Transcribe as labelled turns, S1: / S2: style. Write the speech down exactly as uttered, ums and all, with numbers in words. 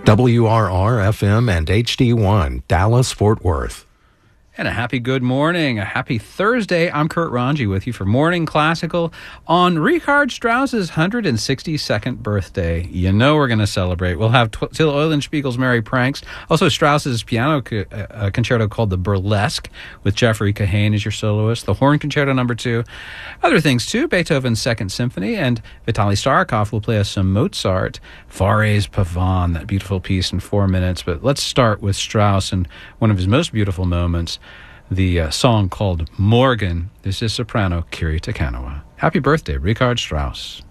S1: W R R F M and H D one, Dallas, Fort Worth.
S2: And a happy good morning, a happy Thursday. I'm Kurt Ranji with you for Morning Classical on Richard Strauss's one hundred sixty-second birthday. You know we're going to celebrate. We'll have Till Eulenspiegel's Merry Pranks, also Strauss's piano co- uh, concerto called the Burlesque with Jeffrey Kahane as your soloist, the Horn Concerto number two, other things too, Beethoven's Second Symphony, and Vitaly Starakov will play us some Mozart, Fauré's Pavane, that beautiful piece in four minutes. But let's start with Strauss and one of his most beautiful moments, the uh, song called Morgan. This is soprano Kiri Takanawa. Happy birthday, Richard Strauss.